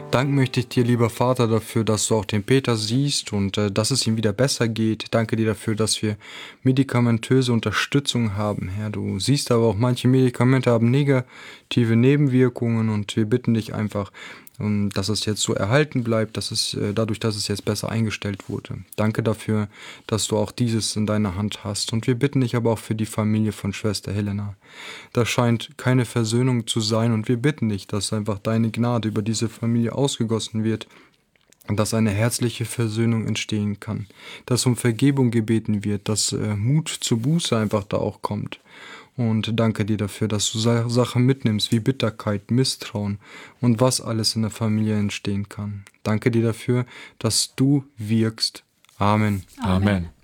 Danken möchte ich dir, lieber Vater, dafür, dass du auch den Peter siehst und dass es ihm wieder besser geht. Danke dir dafür, dass wir medikamentöse Unterstützung haben, Herr. Du siehst aber auch, manche Medikamente haben negative Nebenwirkungen und wir bitten dich einfach, dass es jetzt so erhalten bleibt, dass es dadurch, dass es jetzt besser eingestellt wurde. Danke dafür, dass du auch dieses in deiner Hand hast. Und wir bitten dich aber auch für die Familie von Schwester Helena. Da scheint keine Versöhnung zu sein und wir bitten dich, dass einfach deine Gnade über diese Familie ausgegossen wird und dass eine herzliche Versöhnung entstehen kann, dass um Vergebung gebeten wird, dass Mut zur Buße einfach da auch kommt. Und danke dir dafür, dass du Sachen mitnimmst wie Bitterkeit, Misstrauen und was alles in der Familie entstehen kann. Danke dir dafür, dass du wirkst. Amen. Amen.